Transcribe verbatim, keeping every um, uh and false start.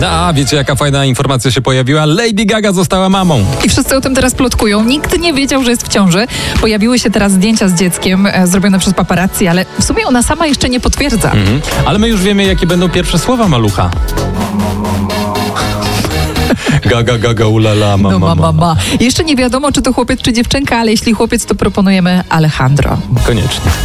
No, a wiecie, jaka fajna informacja się pojawiła? Lady Gaga została mamą. I wszyscy o tym teraz plotkują. Nikt nie wiedział, że jest w ciąży. Pojawiły się teraz zdjęcia z dzieckiem e, zrobione przez paparazzi, ale w sumie ona sama jeszcze nie potwierdza. Mhm. Ale my już wiemy, jakie będą pierwsze słowa malucha. Gaga, gaga, ulala, mama, No ma, ma, mama. ma. Jeszcze nie wiadomo, czy to chłopiec, czy dziewczynka, ale jeśli chłopiec, to proponujemy Alejandro. Koniecznie.